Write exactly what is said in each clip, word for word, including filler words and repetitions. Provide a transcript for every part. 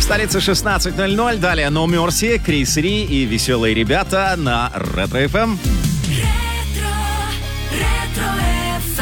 В столице шестнадцать ноль ноль. Далее No Mercy, Крис Ри и веселые ребята на Ретро эф эм. Ретро, Ретро эф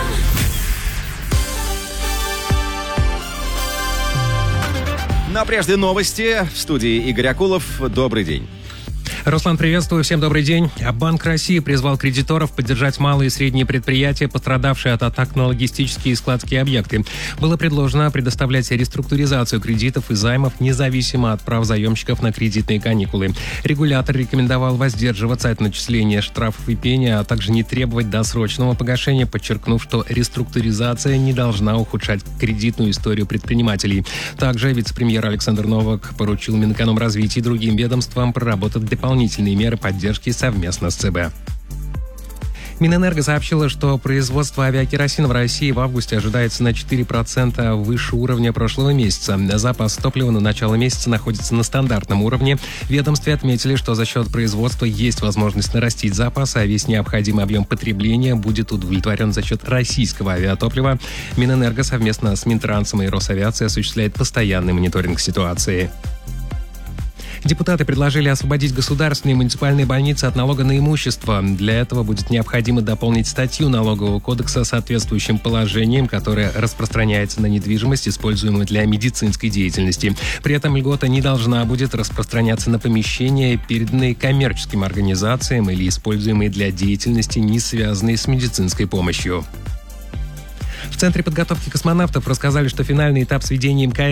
эм. Но прежде новости. В студии Игорь Акулов. Добрый день. Руслан, приветствую. Всем добрый день. Банк России призвал кредиторов поддержать малые и средние предприятия, пострадавшие от атак на логистические и складские объекты. Было предложено предоставлять реструктуризацию кредитов и займов независимо от прав заемщиков на кредитные каникулы. Регулятор рекомендовал воздерживаться от начисления штрафов и пени, а также не требовать досрочного погашения, подчеркнув, что реструктуризация не должна ухудшать кредитную историю предпринимателей. Также вице-премьер Александр Новак поручил Минэкономразвития и другим ведомствам проработать дополнительные дополнительные меры поддержки совместно с ЦБ. Минэнерго сообщила, что производство авиакеросина в России в августе ожидается на четыре процента выше уровня прошлого месяца. Запас топлива на начало месяца находится на стандартном уровне. В ведомстве отметили, что за счет производства есть возможность нарастить запас, а весь необходимый объем потребления будет удовлетворен за счет российского авиатоплива. Минэнерго совместно с Минтрансом и Росавиацией осуществляет постоянный мониторинг ситуации. Депутаты предложили освободить государственные и муниципальные больницы от налога на имущество. Для этого будет необходимо дополнить статью Налогового кодекса соответствующим положением, которое распространяется на недвижимость, используемую для медицинской деятельности. При этом льгота не должна будет распространяться на помещения, переданные коммерческим организациям или используемые для деятельности, не связанной с медицинской помощью. В Центре подготовки космонавтов рассказали, что финальный этап сведения МКС